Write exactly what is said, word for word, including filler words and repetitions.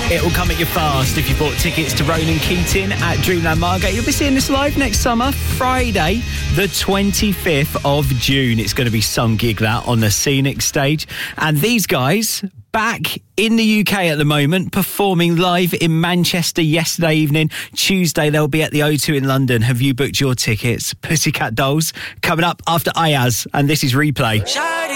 It will come at you fast if you bought tickets to Ronan Keating at Dreamland Margate. You'll be seeing this live next summer, Friday, the twenty-fifth of June. It's going to be some gig that on the Scenic Stage. And these guys, back in the U K at the moment, performing live in Manchester yesterday evening. Tuesday, they'll be at the O two in London. Have you booked your tickets? Pussycat Dolls coming up after Ayaz, and this is Replay.